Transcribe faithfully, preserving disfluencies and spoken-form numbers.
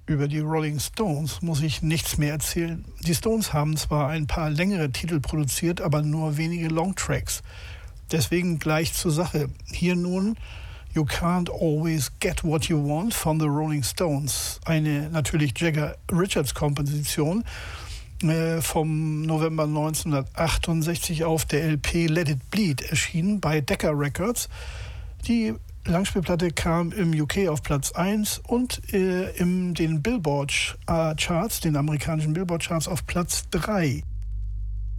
Über die Rolling Stones muss ich nichts mehr erzählen. Die Stones haben zwar ein paar längere Titel produziert, aber nur wenige Longtracks. Deswegen gleich zur Sache. Hier nun You Can't Always Get What You Want von The Rolling Stones. Eine natürlich Jagger-Richards-Komposition äh, vom November neunzehnhundertachtundsechzig auf der L P Let It Bleed erschienen bei Decca Records. Die Langspielplatte kam im U K auf Platz eins und äh, in den Billboard-Charts, den amerikanischen Billboard-Charts auf Platz drei.